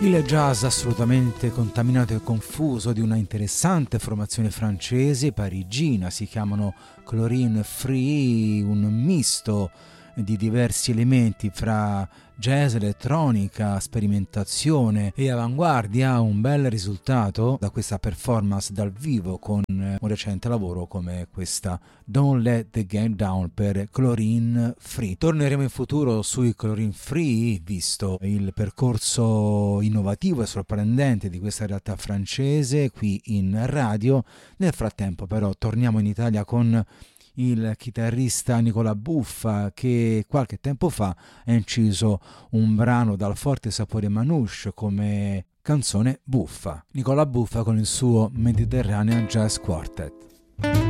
Il jazz assolutamente contaminato e confuso di una interessante formazione francese parigina, si chiamano Chlorine Free, un misto di diversi elementi fra jazz, elettronica, sperimentazione e avanguardia. Un bel risultato da questa performance dal vivo con un recente lavoro come questa Don't Let the Game Down per Chlorine Free. Torneremo in futuro sui Chlorine Free, visto il percorso innovativo e sorprendente di questa realtà francese qui in radio. Nel frattempo però torniamo in Italia con il chitarrista Nicola Buffa, che qualche tempo fa ha inciso un brano dal forte sapore manouche come canzone buffa. Nicola Buffa con il suo Mediterranean Jazz Quartet.